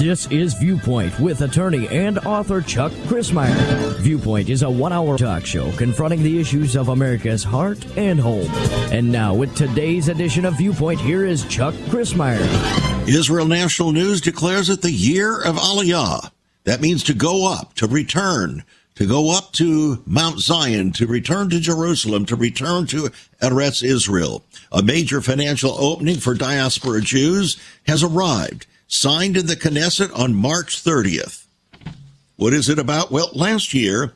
This is Viewpoint with attorney and author Chuck Crismier. Viewpoint is a one-hour talk show confronting the issues of America's heart and home. And now, with today's edition of Viewpoint, here is Chuck Crismier. Israel National News declares it the year of Aliyah. That means to go up, to return, to go up to Mount Zion, to return to Jerusalem, to return to Eretz Israel. A major financial opening for diaspora Jews has arrived, signed in the Knesset on March 30th. What is it about? Well, last year,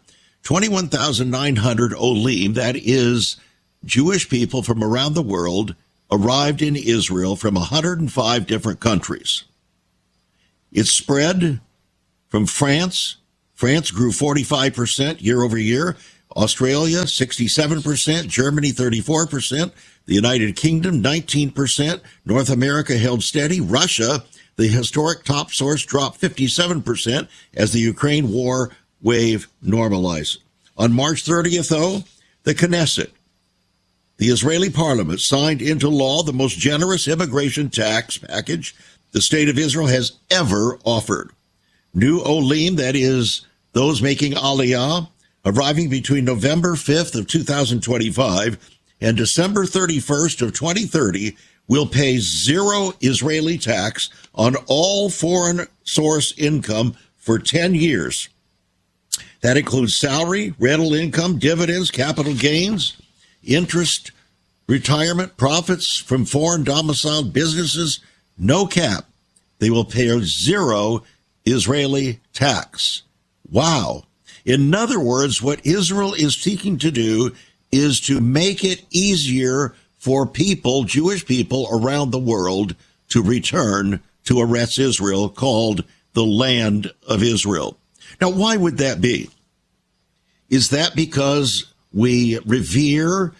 21,900 Olim, that is Jewish people from around the world, arrived in Israel from 105 different countries. It spread from France. France grew 45% year over year. Australia, 67%. Germany, 34%. The United Kingdom, 19%. North America held steady. Russia, the historic top source, dropped 57% as the Ukraine war wave normalized. On March 30th, though, the Knesset, the Israeli parliament, signed into law the most generous immigration tax package the state of Israel has ever offered. New Olim, that is, those making Aliyah, arriving between November 5th of 2025 and December 31st of 2030, will pay zero Israeli tax on all foreign source income for 10 years. That includes salary, rental income, dividends, capital gains, interest, retirement, profits from foreign domiciled businesses, no cap. They will pay zero Israeli tax. Wow. In other words, what Israel is seeking to do is to make it easier for people, Jewish people around the world, to return to Eretz Israel, called the land of Israel. Now, why would that be? Is that because we revere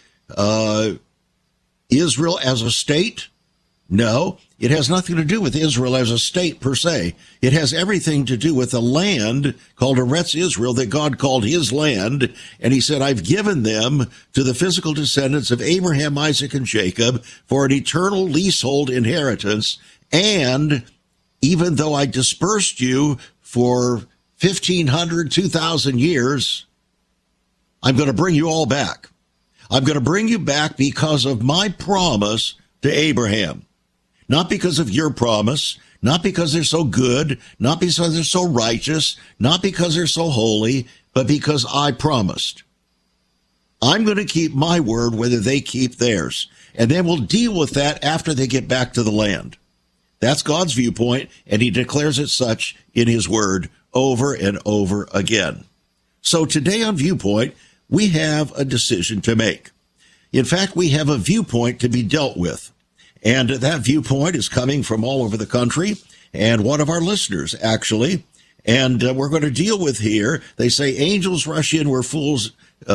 Israel as a state? No, it has nothing to do with Israel as a state per se. It has everything to do with a land called Eretz Israel that God called his land. And he said, I've given them to the physical descendants of Abraham, Isaac, and Jacob for an eternal leasehold inheritance. And even though I dispersed you for 1,500, 2,000 years, I'm going to bring you all back. I'm going to bring you back because of my promise to Abraham. Not because of your promise, not because they're so good, not because they're so righteous, not because they're so holy, but because I promised. I'm going to keep my word whether they keep theirs. And then we'll deal with that after they get back to the land. That's God's viewpoint, and he declares it such in his word over and over again. So today on Viewpoint, we have a decision to make. In fact, we have a viewpoint to be dealt with. And that viewpoint is coming from all over the country, and one of our listeners, actually. And we're going to deal with here, they say angels rush in where fools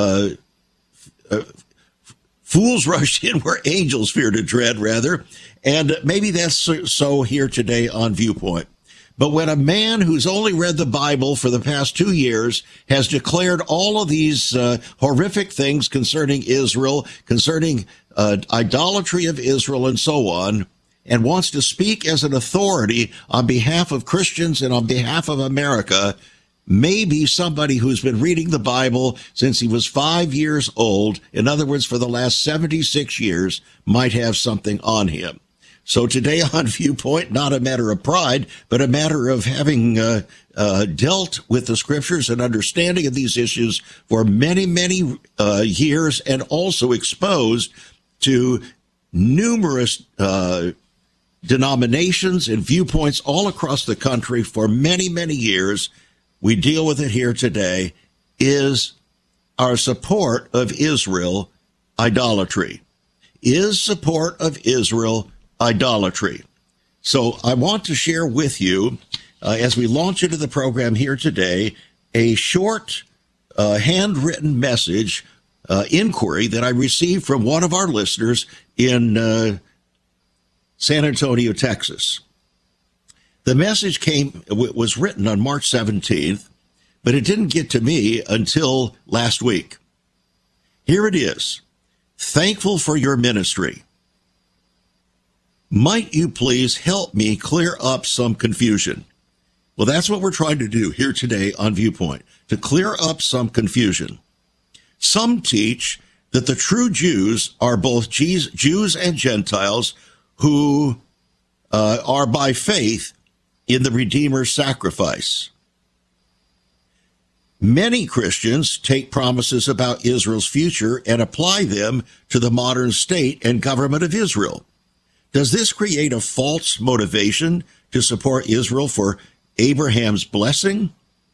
rush in where angels fear to tread, rather. And maybe that's so here today on Viewpoint. But when a man who's only read the Bible for the past 2 years has declared all of these horrific things concerning Israel, concerning idolatry of Israel and so on, and wants to speak as an authority on behalf of Christians and on behalf of America, maybe somebody who's been reading the Bible since he was 5 years old, in other words, for the last 76 years, might have something on him. So today on Viewpoint, not a matter of pride, but a matter of having dealt with the scriptures and understanding of these issues for many, many years, and also exposed to numerous denominations and viewpoints all across the country for many, many years. We deal with it here today. Is our support of Israel idolatry? Is support of Israel idolatry? So I want to share with you, as we launch into the program here today, a short handwritten message inquiry that I received from one of our listeners in San Antonio, Texas. The message was written on March 17th, but it didn't get to me until last week. Here it is. Thankful for your ministry. Might you please help me clear up some confusion? Well, that's what we're trying to do here today on Viewpoint, to clear up some confusion. Some teach that the true Jews are both Jews and Gentiles who are by faith in the Redeemer's sacrifice. Many Christians take promises about Israel's future and apply them to the modern state and government of Israel. Does this create a false motivation to support Israel for Abraham's blessing?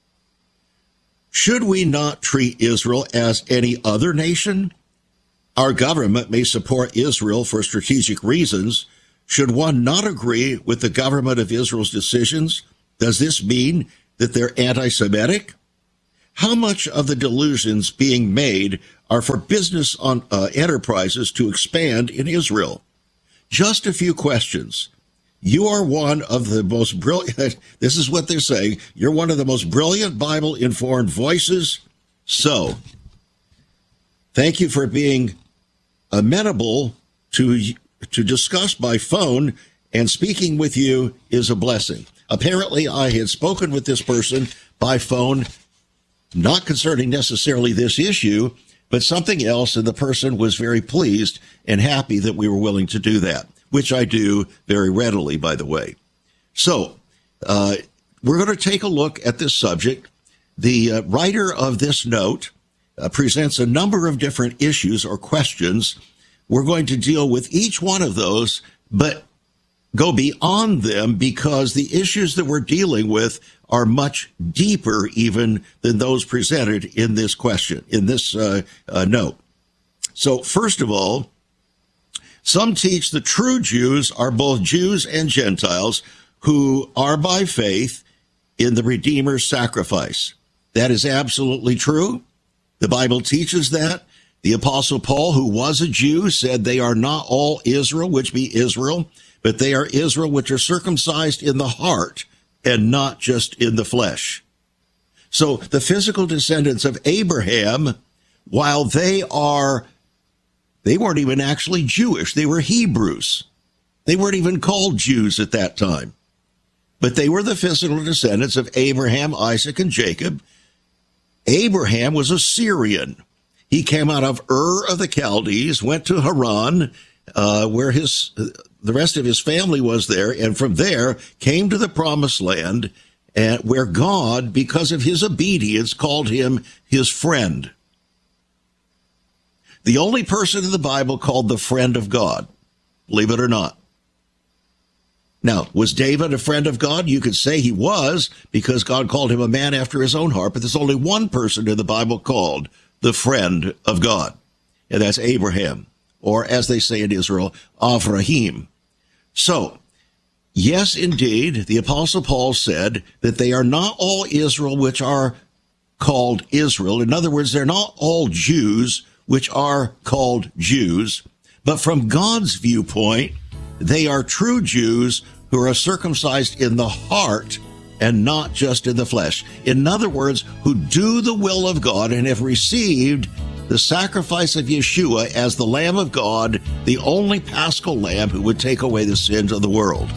Should we not treat Israel as any other nation? Our government may support Israel for strategic reasons. Should one not agree with the government of Israel's decisions? Does this mean that they're anti-Semitic? How much of the delusions being made are for business enterprises to expand in Israel? Just a few questions. You are one of the most brilliant, this is what they're saying, you're one of the most brilliant Bible-informed voices. So, thank you for being amenable to discuss by phone, and speaking with you is a blessing. Apparently, I had spoken with this person by phone, not concerning necessarily this issue, but something else, and the person was very pleased and happy that we were willing to do that, which I do very readily, by the way. So, we're going to take a look at this subject. The writer of this note presents a number of different issues or questions. We're going to deal with each one of those, but go beyond them because the issues that we're dealing with are much deeper even than those presented in this question, in this note. So first of all, some teach the true Jews are both Jews and Gentiles who are by faith in the Redeemer's sacrifice. That is absolutely true. The Bible teaches that. The Apostle Paul, who was a Jew, said they are not all Israel, which be Israel, but they are Israel which are circumcised in the heart and not just in the flesh. So the physical descendants of Abraham, while they weren't even actually Jewish. They were Hebrews. They weren't even called Jews at that time. But they were the physical descendants of Abraham, Isaac, and Jacob. Abraham was a Syrian. He came out of Ur of the Chaldees, went to Haran, where the rest of his family was there, and from there came to the promised land, where God, because of his obedience, called him his friend. The only person in the Bible called the friend of God, believe it or not. Now, was David a friend of God? You could say he was, because God called him a man after his own heart, but there's only one person in the Bible called the friend of God, and that's Abraham, or as they say in Israel, Avraham. So, yes, indeed, the Apostle Paul said that they are not all Israel which are called Israel. In other words, they're not all Jews which are called Jews, but from God's viewpoint, they are true Jews who are circumcised in the heart and not just in the flesh. In other words, who do the will of God and have received the sacrifice of Yeshua as the Lamb of God, the only Paschal Lamb who would take away the sins of the world.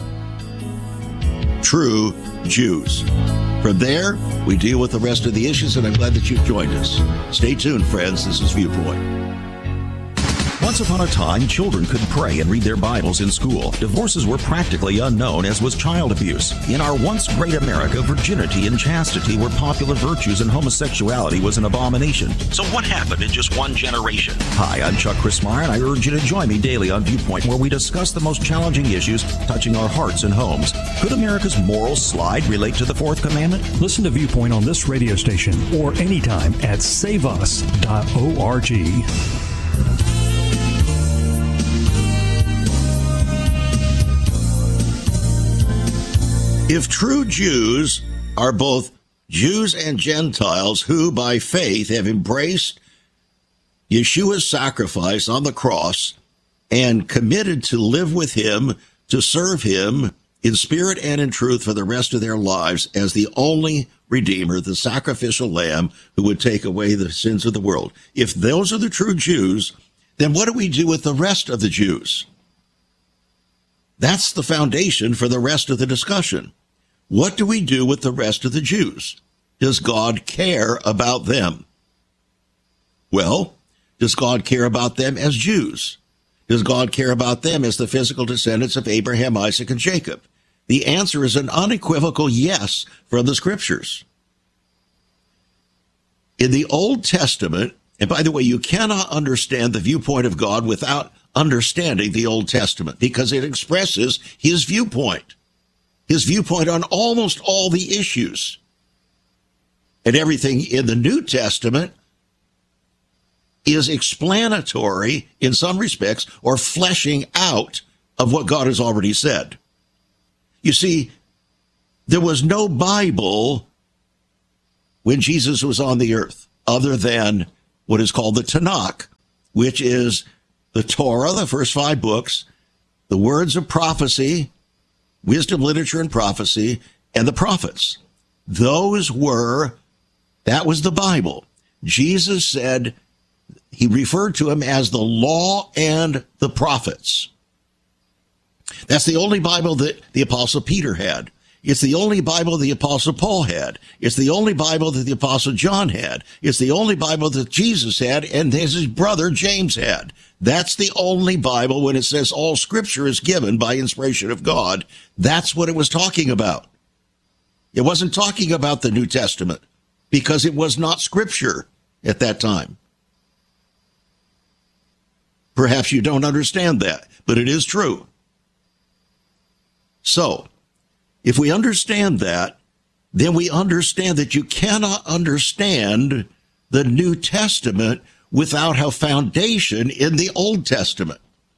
True Jews. From there, we deal with the rest of the issues, and I'm glad that you've joined us. Stay tuned, friends. This is Viewpoint. Once upon a time, children could pray and read their Bibles in school. Divorces were practically unknown, as was child abuse. In our once great America, virginity and chastity were popular virtues, and homosexuality was an abomination. So what happened in just one generation? Hi, I'm Chuck Christmeyer, and I urge you to join me daily on Viewpoint, where we discuss the most challenging issues touching our hearts and homes. Could America's moral slide relate to the fourth commandment? Listen to Viewpoint on this radio station or anytime at saveus.org. If true Jews are both Jews and Gentiles who, by faith, have embraced Yeshua's sacrifice on the cross and committed to live with him, to serve him in spirit and in truth for the rest of their lives as the only Redeemer, the sacrificial Lamb who would take away the sins of the world. If those are the true Jews, then what do we do with the rest of the Jews? That's the foundation for the rest of the discussion. what do we do with the rest of the Jews? Does God care about them? Well, does God care about them as Jews? Does God care about them as the physical descendants of Abraham, Isaac, and Jacob? The answer is an unequivocal yes from the scriptures. In the Old Testament, and by the way, you cannot understand the viewpoint of God without understanding the Old Testament, because it expresses his viewpoint on almost all the issues. And everything in the New Testament is explanatory in some respects, or fleshing out of what God has already said. You see, there was no Bible when Jesus was on the earth other than what is called the Tanakh, which is the Torah, the first 5 books, the words of prophecy, wisdom, literature, and prophecy, and the prophets. That was the Bible. Jesus said, he referred to him as the law and the prophets. That's the only Bible that the Apostle Peter had. It's the only Bible the Apostle Paul had. It's the only Bible that the Apostle John had. It's the only Bible that Jesus had and his brother James had. That's the only Bible when it says all Scripture is given by inspiration of God. That's what it was talking about. It wasn't talking about the New Testament because it was not Scripture at that time. Perhaps you don't understand that, but it is true. So, if we understand that, then we understand that you cannot understand the New Testament without a foundation in the Old Testament.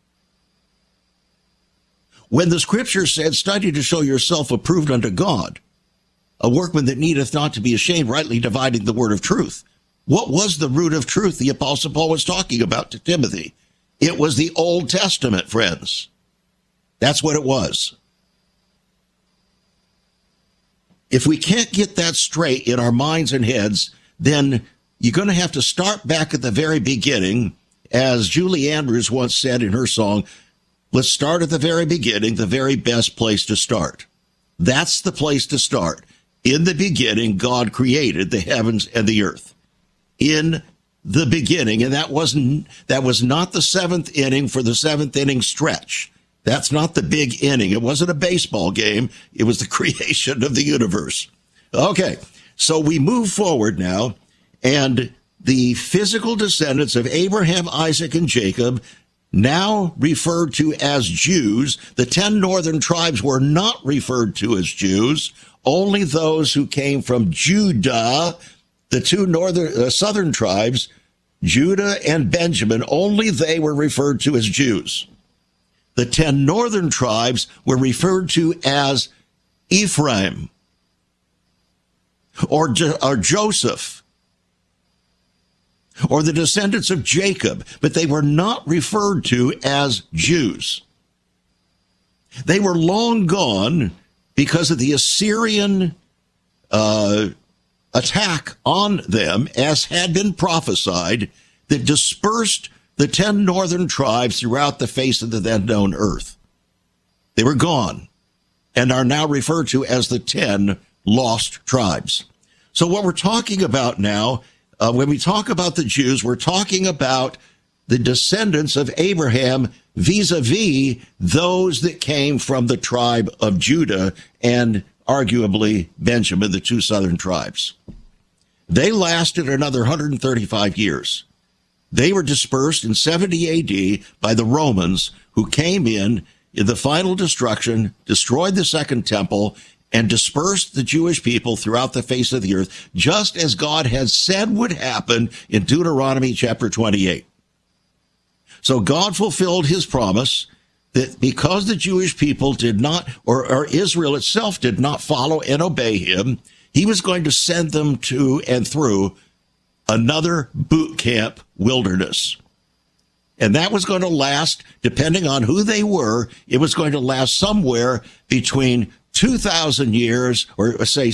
When the scripture said, study to show yourself approved unto God, a workman that needeth not to be ashamed, rightly dividing the word of truth. What was the root of truth the Apostle Paul was talking about to Timothy? It was the Old Testament, friends. That's what it was. If we can't get that straight in our minds and heads, then you're going to have to start back at the very beginning. As Julie Andrews once said in her song, let's start at the very beginning, the very best place to start. That's the place to start. In the beginning, God created the heavens and the earth. In the beginning, and that was not the 7th inning for the 7th inning stretch. That's not the big inning. It wasn't a baseball game. It was the creation of the universe. Okay, so we move forward now, and the physical descendants of Abraham, Isaac, and Jacob, now referred to as Jews. The 10 northern tribes were not referred to as Jews. Only those who came from Judah, the 2 southern tribes, Judah and Benjamin, only they were referred to as Jews. The 10 northern tribes were referred to as Ephraim or Joseph or the descendants of Jacob, but they were not referred to as Jews. They were long gone because of the Assyrian attack on them, as had been prophesied, that dispersed the 10 northern tribes throughout the face of the then known earth. They were gone and are now referred to as the 10 lost tribes. So what we're talking about now, when we talk about the Jews, we're talking about the descendants of Abraham vis-a-vis those that came from the tribe of Judah and arguably Benjamin, the 2 southern tribes. They lasted another 135 years. They were dispersed in 70 A.D. by the Romans, who came in the final destruction, destroyed the Second Temple, and dispersed the Jewish people throughout the face of the earth, just as God had said would happen in Deuteronomy chapter 28. So God fulfilled his promise that because the Jewish people did not, or Israel itself did not follow and obey him, he was going to send them to and through another boot camp wilderness. And that was going to last, depending on who they were, it was going to last somewhere between 2,000 years, or say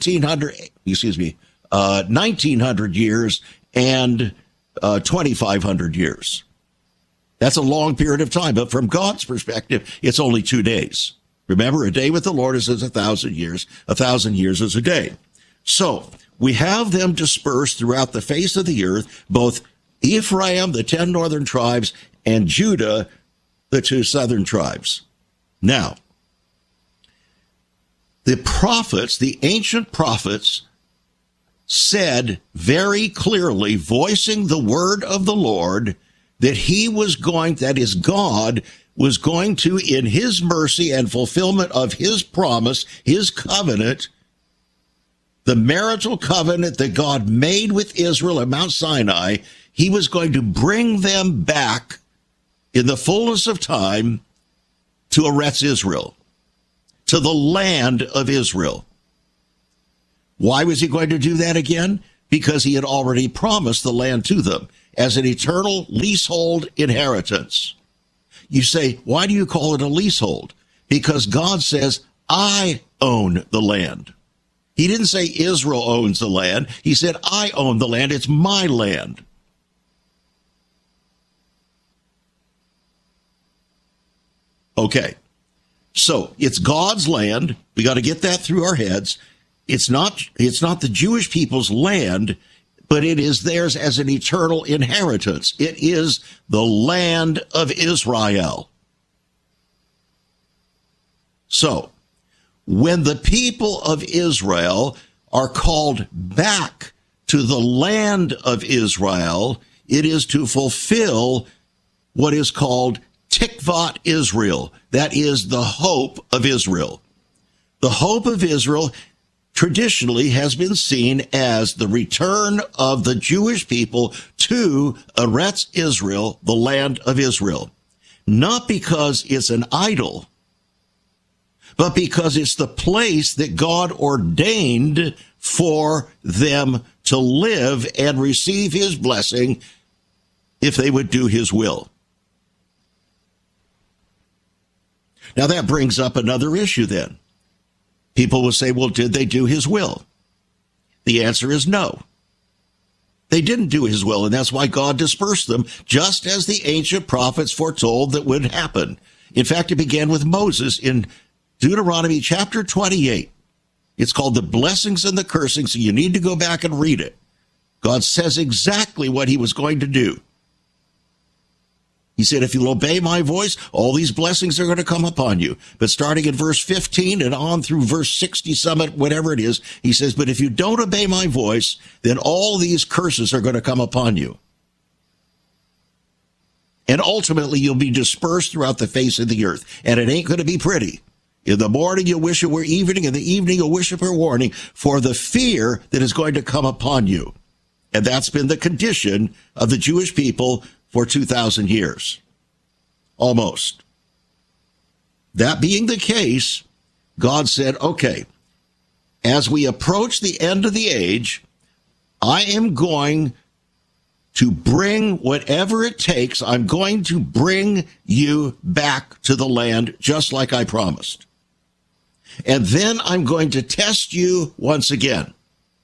1,900 years and 2,500 years. That's a long period of time, but from God's perspective, it's only 2 days. Remember, a day with the Lord is as 1,000 years. 1,000 years is a day. So we have them dispersed throughout the face of the earth, both Ephraim, the 10 northern tribes, and Judah, the 2 southern tribes. Now, the prophets, the ancient prophets, said very clearly, voicing the word of the Lord, that that is God was going to, in his mercy and fulfillment of his promise, his covenant, the marital covenant that God made with Israel at Mount Sinai, he was going to bring them back in the fullness of time to Eretz Israel, to the land of Israel. Why was he going to do that again? Because he had already promised the land to them as an eternal leasehold inheritance. You say, why do you call it a leasehold? Because God says, I own the land. He didn't say Israel owns the land. He said, I own the land. It's my land. Okay, so it's God's land. We got to get that through our heads. It's not the Jewish people's land, but it is theirs as an eternal inheritance. It is the land of Israel. So, when the people of Israel are called back to the land of Israel, it is to fulfill what is called Tikvat Israel. That is the hope of Israel. The hope of Israel traditionally has been seen as the return of the Jewish people to Eretz Israel, the land of Israel. Not because it's an idol, but because it's the place that God ordained for them to live and receive his blessing if they would do his will. Now that brings up another issue then. People will say, well, did they do his will? The answer is no. They didn't do his will, and that's why God dispersed them, just as the ancient prophets foretold that would happen. In fact, it began with Moses in Deuteronomy chapter 28. It's called the blessings and the cursing, so you need to go back and read it. God says exactly what he was going to do. He said, if you'll obey my voice, all these blessings are going to come upon you. But starting at verse 15 and on through verse 60, whatever it is, he says, but if you don't obey my voice, then all these curses are going to come upon you. And ultimately, you'll be dispersed throughout the face of the earth. And it ain't going to be pretty. In the morning, you'll wish it were evening. In the evening, you'll wish it were morning, for the fear that is going to come upon you. And that's been the condition of the Jewish people for 2,000 years. Almost. That being the case, God said, okay, as we approach the end of the age, I am going to bring whatever it takes. I'm going to bring you back to the land just like I promised. And then I'm going to test you once again.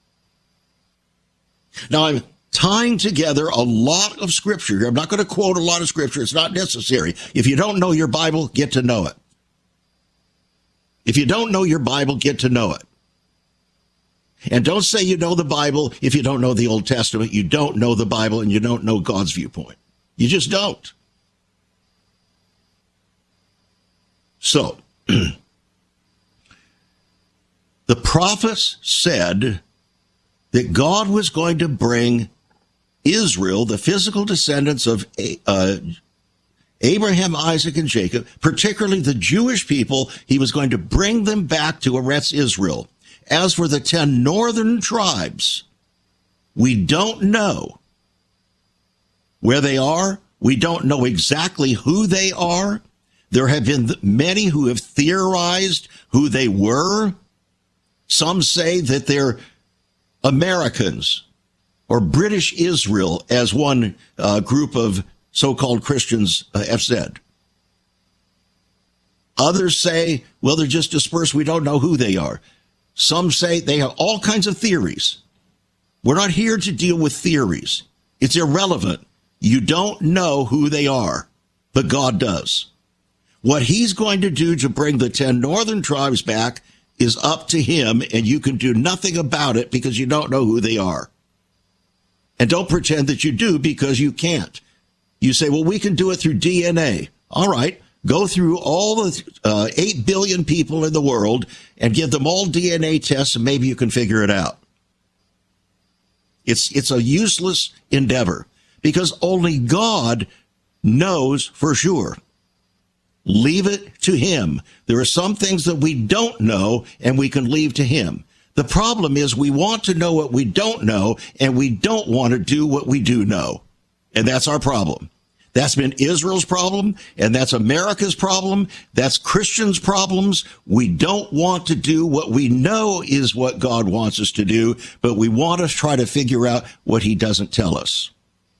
Now, I'm tying together a lot of scripture here. I'm not going to quote a lot of scripture. It's not necessary. If you don't know your Bible, get to know it. If you don't know your Bible, get to know it. And don't say you know the Bible if you don't know the Old Testament. You don't know the Bible and you don't know God's viewpoint. You just don't. So, the prophets said that God was going to bring Israel, the physical descendants of Abraham, Isaac, and Jacob, particularly the Jewish people, he was going to bring them back to Eretz Israel. As for the 10 northern tribes, we don't know where they are. We don't know exactly who they are. There have been many who have theorized who they were. Some say that they're Americans or British Israel, as one group of so-called Christians have said. Others say, well, they're just dispersed. We don't know who they are. Some say they have all kinds of theories. We're not here to deal with theories. It's irrelevant. You don't know who they are, but God does. What he's going to do to bring the 10 northern tribes back is up to him, and you can do nothing about it because you don't know who they are. And don't pretend that you do, because you can't. You say, well, we can do it through DNA. All right, go through all the 8 billion people in the world and give them all DNA tests, and maybe you can figure it out. It's a useless endeavor because only God knows for sure. Leave it to him. There are some things that we don't know, and we can leave to him. The problem is we want to know what we don't know, and we don't want to do what we do know. And that's our problem. That's been Israel's problem, and that's America's problem. That's Christians' problems. We don't want to do what we know is what God wants us to do, but we want to try to figure out what he doesn't tell us.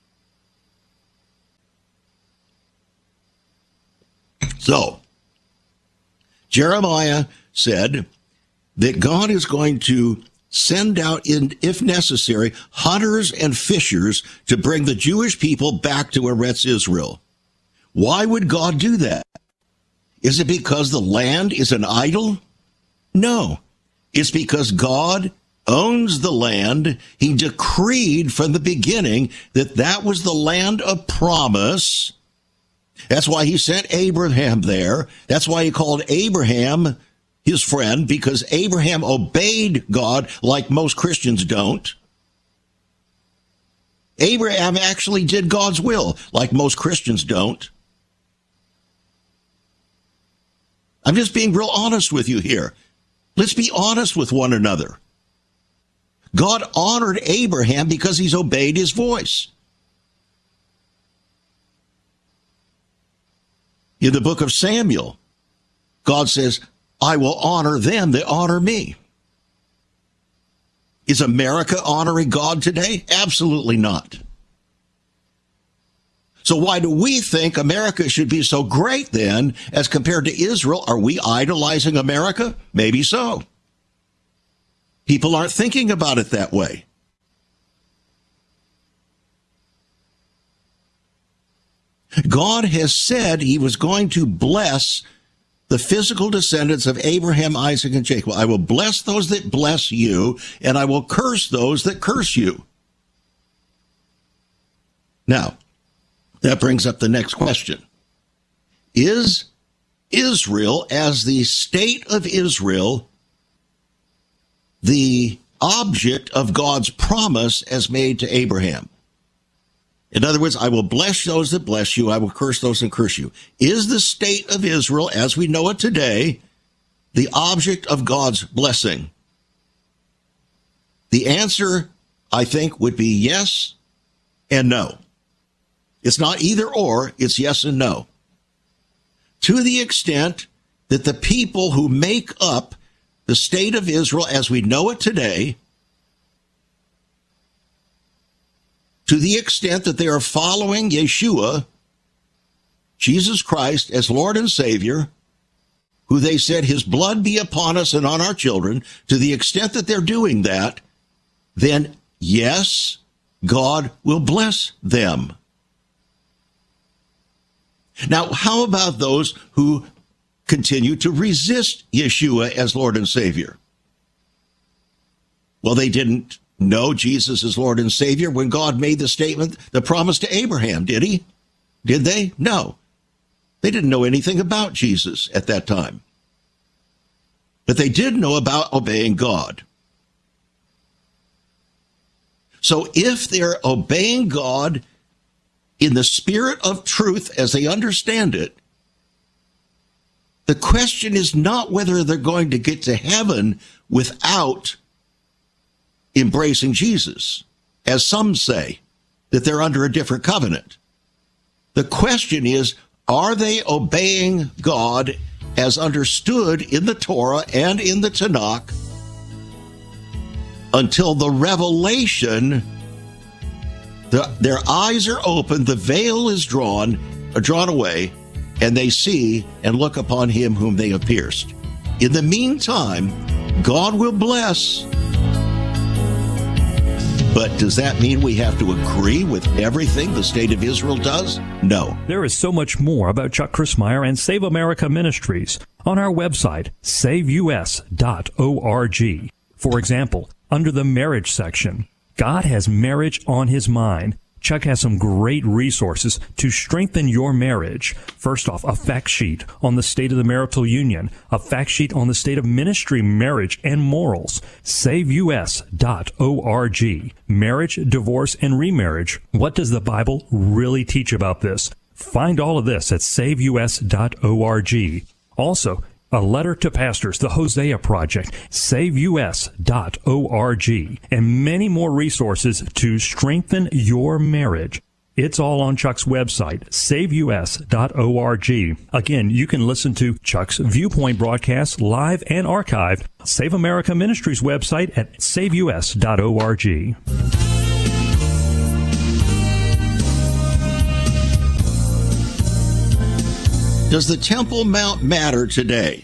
So, Jeremiah said that God is going to send out, if necessary, hunters and fishers to bring the Jewish people back to Eretz Israel. Why would God do that? Is it because the land is an idol? No. It's because God owns the land. He decreed from the beginning that that was the land of promise. That's why he sent Abraham there. That's why he called Abraham his friend, because Abraham obeyed God like most Christians don't. Abraham actually did God's will like most Christians don't. I'm just being real honest with you here. Let's be honest with one another. God honored Abraham because he's obeyed his voice. In the book of Samuel, God says, I will honor them that honor me. Is America honoring God today? Absolutely not. So why do we think America should be so great then as compared to Israel? Are we idolizing America? Maybe so. People aren't thinking about it that way. God has said he was going to bless the physical descendants of Abraham, Isaac, and Jacob. I will bless those that bless you, and I will curse those that curse you. Now, that brings up the next question. Is Israel, as the state of Israel, the object of God's promise as made to Abraham? In other words, I will bless those that bless you. I will curse those that curse you. Is the state of Israel, as we know it today, the object of God's blessing? The answer, I think, would be yes and no. It's not either or, it's yes and no. To the extent that the people who make up the state of Israel as we know it today, to the extent that they are following Yeshua, Jesus Christ, as Lord and Savior, who they said his blood be upon us and on our children, to the extent that they're doing that, then yes, God will bless them. Now, how about those who continue to resist Yeshua as Lord and Savior? Well, they didn't know Jesus as Lord and Savior when God made the statement, the promise to Abraham, did he? Did they? No. They didn't know anything about Jesus at that time. But they did know about obeying God. So if they're obeying God in the spirit of truth as they understand it, the question is not whether they're going to get to heaven without embracing Jesus, as some say, that they're under a different covenant. The question is, are they obeying God as understood in the Torah and in the Tanakh until the revelation, their eyes are open, the veil is drawn away, and they see and look upon him whom they have pierced. In the meantime, God will bless. But does that mean we have to agree with everything the state of Israel does? No. There is so much more about Chuck Crismier and Save America Ministries on our website, saveus.org. For example, under the marriage section, God has marriage on his mind. Chuck has some great resources to strengthen your marriage. First off, a fact sheet on the state of the marital union, a fact sheet on the state of ministry, marriage, and morals. SaveUS.org. Marriage, divorce, and remarriage. What does the Bible really teach about this? Find all of this at SaveUS.org. Also, a letter to pastors, the Hosea Project, SaveUS.org, and many more resources to strengthen your marriage. It's all on Chuck's website, SaveUS.org. Again, you can listen to Chuck's Viewpoint broadcast live and archived. Save America Ministries website at SaveUS.org. Does the Temple Mount matter today?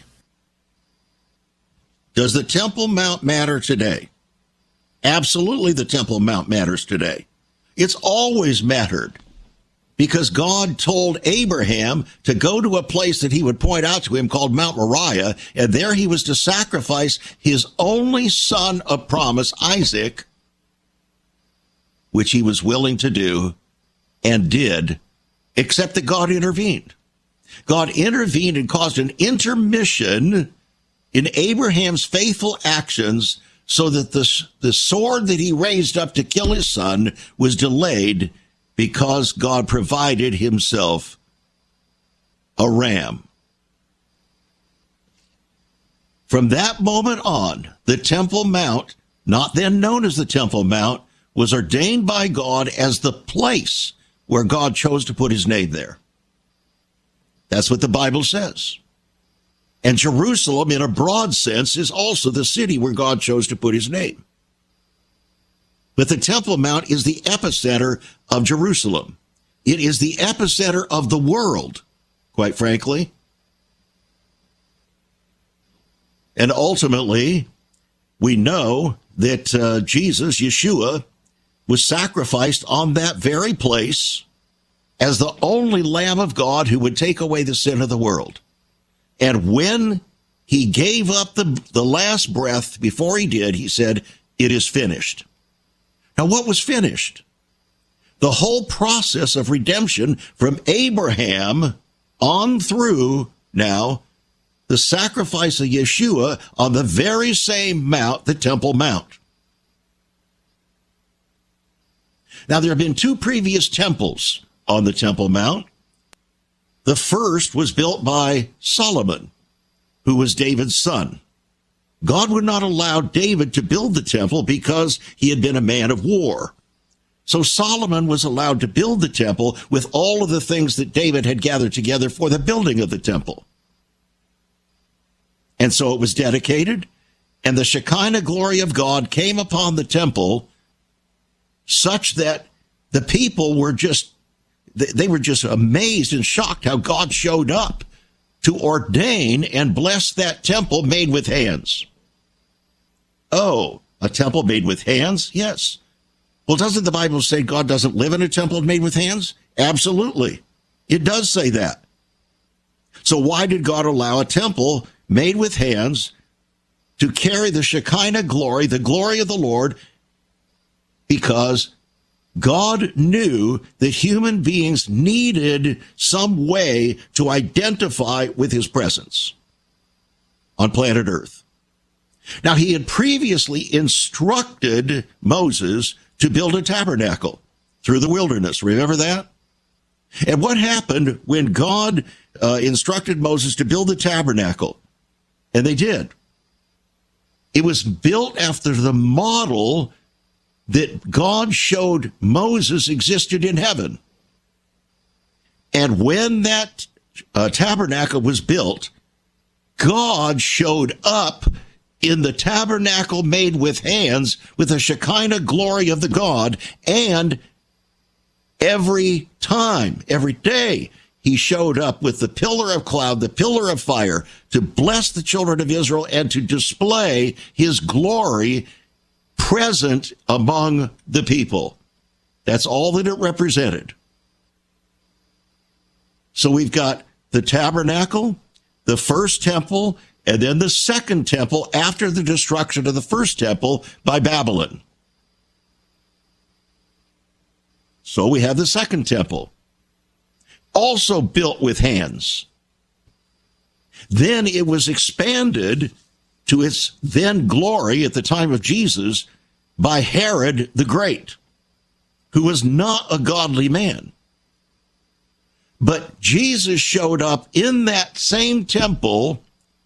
Does the Temple Mount matter today? Absolutely, the Temple Mount matters today. It's always mattered because God told Abraham to go to a place that he would point out to him called Mount Moriah, and there he was to sacrifice his only son of promise, Isaac, which he was willing to do and did, except that God intervened. God intervened and caused an intermission in Abraham's faithful actions so that the sword that he raised up to kill his son was delayed because God provided himself a ram. From that moment on, the Temple Mount, not then known as the Temple Mount, was ordained by God as the place where God chose to put his name there. That's what the Bible says. And Jerusalem, in a broad sense, is also the city where God chose to put his name. But the Temple Mount is the epicenter of Jerusalem. It is the epicenter of the world, quite frankly. And ultimately, we know that Jesus, Yeshua, was sacrificed on that very place as the only Lamb of God who would take away the sin of the world. And when he gave up the last breath before he did, he said, "It is finished." Now, what was finished? The whole process of redemption from Abraham on through now the sacrifice of Yeshua on the very same mount, the Temple Mount. Now, there have been two previous temples on the Temple Mount. The first was built by Solomon, who was David's son. God would not allow David to build the temple because he had been a man of war. So Solomon was allowed to build the temple with all of the things that David had gathered together for the building of the temple. And so it was dedicated, and the Shekinah glory of God came upon the temple such that the people were just amazed and shocked how God showed up to ordain and bless that temple made with hands. Oh, a temple made with hands? Yes. Well, doesn't the Bible say God doesn't live in a temple made with hands? Absolutely. It does say that. So why did God allow a temple made with hands to carry the Shekinah glory, the glory of the Lord? Because God knew that human beings needed some way to identify with his presence on planet Earth. Now, he had previously instructed Moses to build a tabernacle through the wilderness. Remember that? And what happened when God instructed Moses to build the tabernacle? And they did. It was built after the model that God showed Moses existed in heaven. And when that tabernacle was built, God showed up in the tabernacle made with hands with the Shekinah glory of the God. And every time, every day, he showed up with the pillar of cloud, the pillar of fire, to bless the children of Israel and to display his glory present among the people. That's all that it represented. So we've got the tabernacle, the first temple, and then the second temple after the destruction of the first temple by Babylon. So we have the second temple, also built with hands. Then it was expanded to its then glory at the time of Jesus by Herod the Great, who was not a godly man. But Jesus showed up in that same temple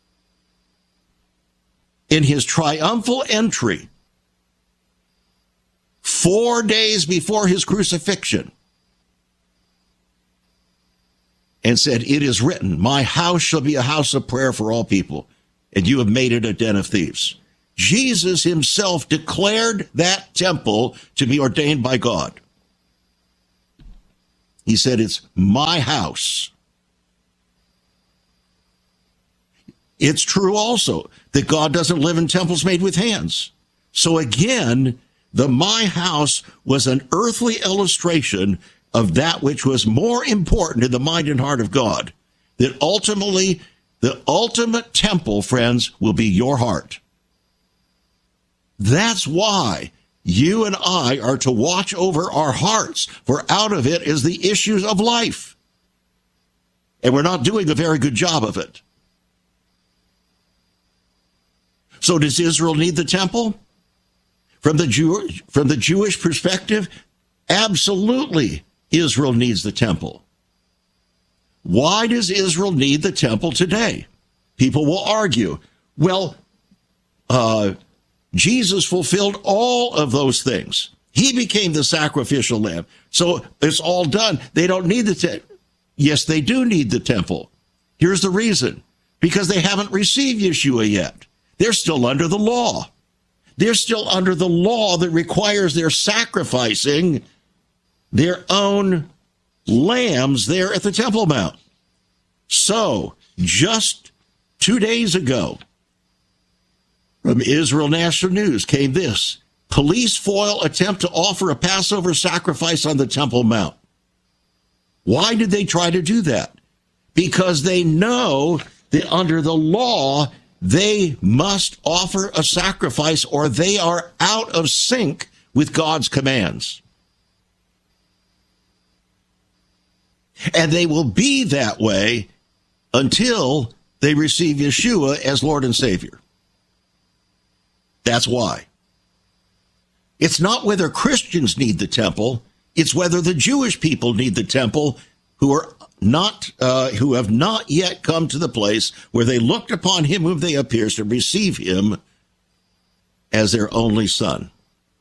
in his triumphal entry 4 days before his crucifixion and said, "It is written, my house shall be a house of prayer for all people, and you have made it a den of thieves." Jesus himself declared that temple to be ordained by God. He said, "It's my house." It's true also that God doesn't live in temples made with hands. So again, the my house was an earthly illustration of that which was more important in the mind and heart of God. That ultimately, the ultimate temple, friends, will be your heart. That's why you and I are to watch over our hearts, for out of it is the issues of life. And we're not doing a very good job of it. So does Israel need the temple? From the Jewish perspective, absolutely Israel needs the temple. Why does Israel need the temple today? People will argue, well, Jesus fulfilled all of those things. He became the sacrificial lamb. So it's all done. They don't need the temple. Yes, they do need the temple. Here's the reason. Because they haven't received Yeshua yet. They're still under the law. They're still under the law that requires their sacrificing their own lambs there at the Temple Mount. So, just 2 days ago, from Israel National News came this: police foil attempt to offer a Passover sacrifice on the Temple Mount. Why did they try to do that? Because they know that under the law, they must offer a sacrifice or they are out of sync with God's commands. And they will be that way until they receive Yeshua as Lord and Savior. That's why. It's not whether Christians need the temple, it's whether the Jewish people need the temple who have not yet come to the place where they looked upon him whom they have pierced and receive him as their only son.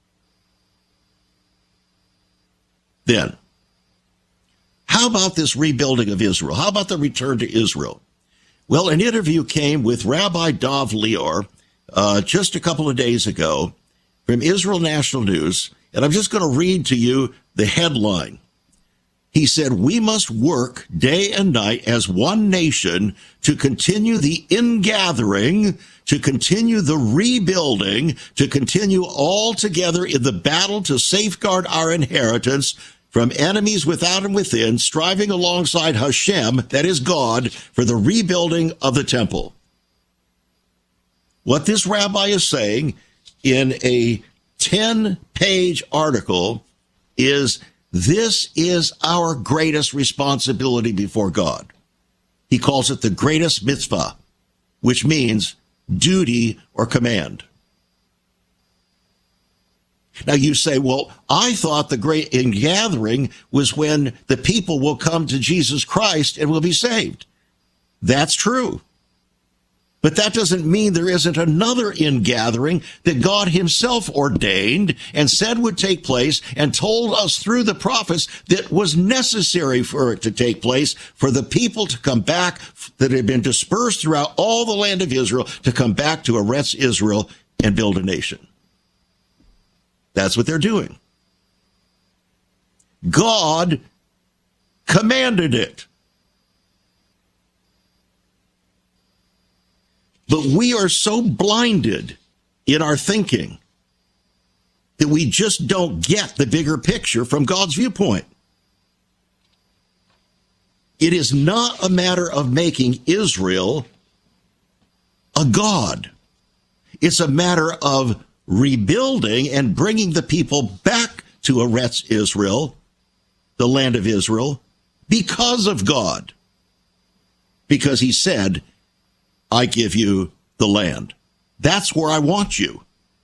Then, how about this rebuilding of Israel? How about the return to Israel? Well, an interview came with Rabbi Dov Lior just a couple of days ago from Israel National News, and I'm just going to read to you the headline. He said, "We must work day and night as one nation to continue the ingathering, to continue the rebuilding, to continue all together in the battle to safeguard our inheritance from enemies without and within, striving alongside Hashem," that is God, for the rebuilding of the temple. What this rabbi is saying in a 10-page article is, this is our greatest responsibility before God. He calls it the greatest mitzvah, which means duty or command. Now you say, well, I thought the great ingathering was when the people will come to Jesus Christ and will be saved. That's true. But that doesn't mean there isn't another ingathering that God himself ordained and said would take place and told us through the prophets that was necessary for it to take place, for the people to come back that had been dispersed throughout all the land of Israel to come back to Eretz Israel and build a nation. That's what they're doing. God commanded it. But we are so blinded in our thinking that we just don't get the bigger picture from God's viewpoint. It is not a matter of making Israel a god. It's a matter of rebuilding and bringing the people back to Eretz Israel, the land of Israel, because of God. Because he said, I give you the land. That's where I want you.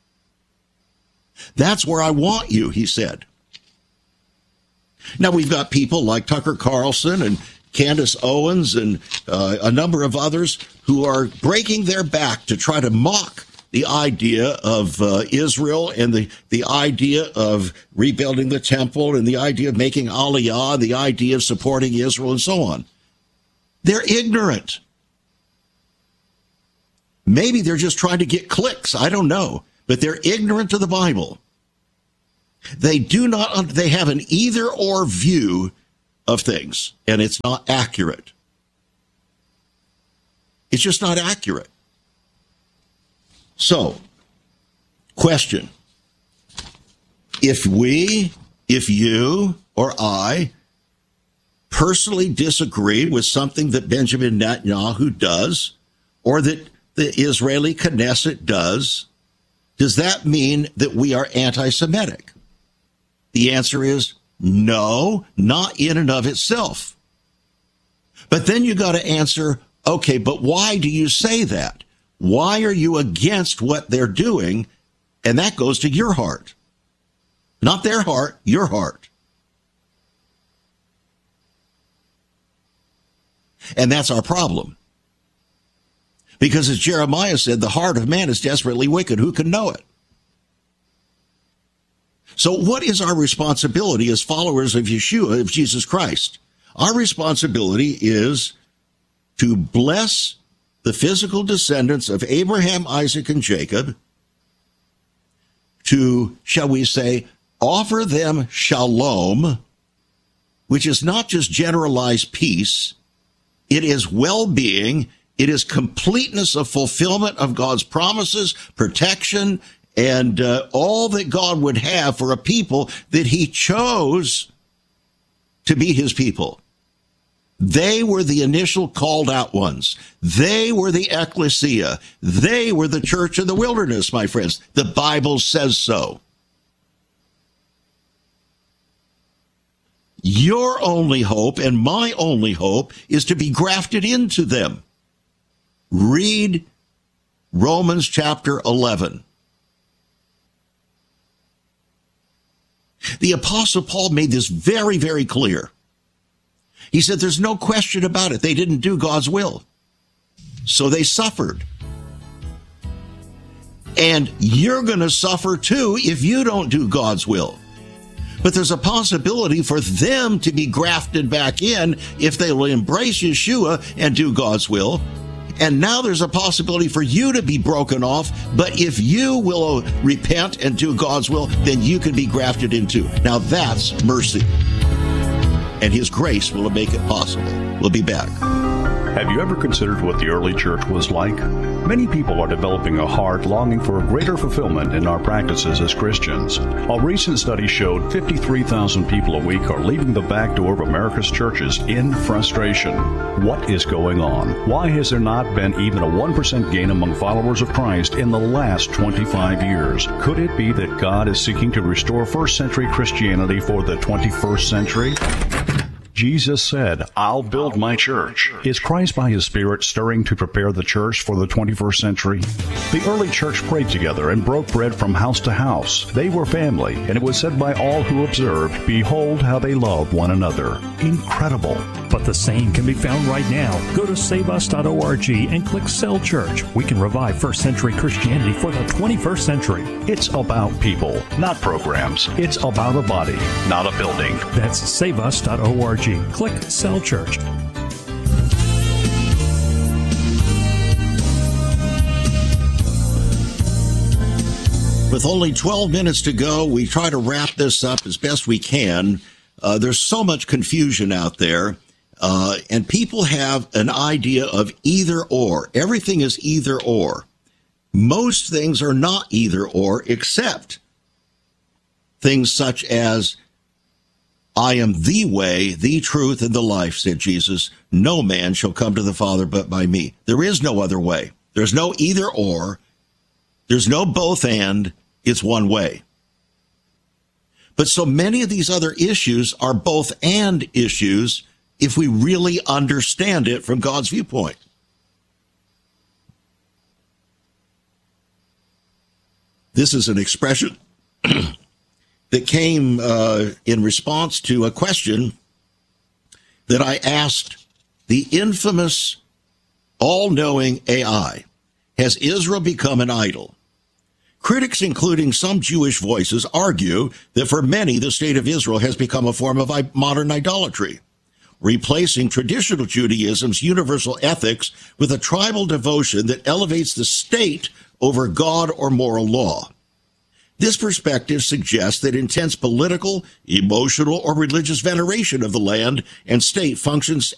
That's where I want you, he said. Now we've got people like Tucker Carlson and Candace Owens and a number of others who are breaking their back to try to mock the idea of Israel and the idea of rebuilding the temple and the idea of making Aliyah, the idea of supporting Israel and so on. They're ignorant. Maybe they're just trying to get clicks. I don't know. But they're ignorant of the Bible. They have an either or view of things, and it's not accurate. It's just not accurate. So, question. If you, or I personally disagree with something that Benjamin Netanyahu does, or that the Israeli Knesset does that mean that we are anti-Semitic? The answer is no, not in and of itself. But then you got to answer, okay, but why do you say that? Why are you against what they're doing? And that goes to your heart. Not their heart, your heart. And that's our problem. Because as Jeremiah said, the heart of man is desperately wicked. Who can know it? So what is our responsibility as followers of Yeshua, of Jesus Christ? Our responsibility is to bless the physical descendants of Abraham, Isaac, and Jacob, to, shall we say, offer them shalom, which is not just generalized peace, it is well-being, it is completeness of fulfillment of God's promises, protection, and all that God would have for a people that he chose to be his people. They were the initial called out ones. They were the ecclesia. They were the church of the wilderness, my friends. The Bible says so. Your only hope and my only hope is to be grafted into them. Read Romans chapter 11. The Apostle Paul made this very, very clear. He said there's no question about it. They didn't do God's will. So they suffered. And you're going to suffer too if you don't do God's will. But there's a possibility for them to be grafted back in if they will embrace Yeshua and do God's will. And now there's a possibility for you to be broken off, but if you will repent and do God's will, then you can be grafted into. Now that's mercy. And his grace will make it possible. We'll be back. Have you ever considered what the early church was like? Many people are developing a heart longing for a greater fulfillment in our practices as Christians. A recent study showed 53,000 people a week are leaving the back door of America's churches in frustration. What is going on? Why has there not been even a 1% gain among followers of Christ in the last 25 years? Could it be that God is seeking to restore first century Christianity for the 21st century? Jesus said, I'll build my church. Is Christ by his Spirit stirring to prepare the church for the 21st century? The early church prayed together and broke bread from house to house. They were family, and it was said by all who observed, behold how they love one another. Incredible. But the same can be found right now. Go to saveus.org and click Cell Church. We can revive first century Christianity for the 21st century. It's about people, not programs. It's about a body, not a building. That's saveus.org. Click Cell Church. With only 12 minutes to go, we try to wrap this up as best we can. There's so much confusion out there, and people have an idea of either or. Everything is either or. Most things are not either or, except things such as, I am the way, the truth, and the life, said Jesus. No man shall come to the Father but by me. There is no other way. There's no either or. There's no both and. It's one way. But so many of these other issues are both and issues if we really understand it from God's viewpoint. This is an expression that came in response to a question that I asked the infamous, all-knowing AI. Has Israel become an idol? Critics, including some Jewish voices, argue that for many, the state of Israel has become a form of modern idolatry, replacing traditional Judaism's universal ethics with a tribal devotion that elevates the state over God or moral law. This perspective suggests that intense political, emotional, or religious veneration of the land and state functions